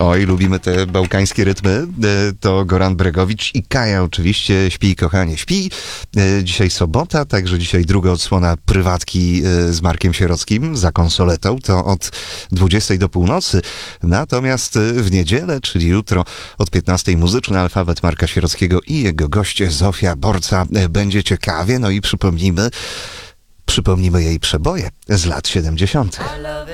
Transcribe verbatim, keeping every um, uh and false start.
Oj, lubimy te bałkańskie rytmy. To Goran Bregowicz i Kaja oczywiście. Śpi, kochanie, śpi. Dzisiaj sobota, także dzisiaj druga odsłona prywatki z Markiem Sierockim za konsoletą. To od dwudziestej do północy. Natomiast w niedzielę, czyli jutro od piętnastej muzyczny alfabet Marka Sierockiego i jego goście Zofia Borca. Będzie ciekawie. No i przypomnijmy, przypomnijmy jej przeboje z lat siedemdziesiątych.